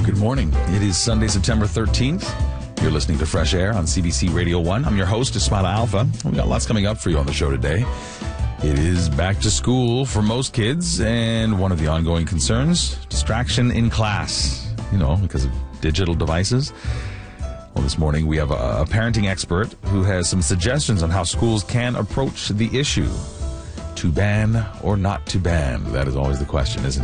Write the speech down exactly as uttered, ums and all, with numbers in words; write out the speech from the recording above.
Good morning. It is Sunday, September thirteenth. You're listening to Fresh Air on C B C Radio one. I'm your host, Ismaila Alpha. We've got lots coming up for you on the show today. It is back to school for most kids, and one of the ongoing concerns, distraction in class, you know, because of digital devices. Well, this morning we have a, a parenting expert who has some suggestions on how schools can approach the issue. To ban or not to ban? That is always the question, isn't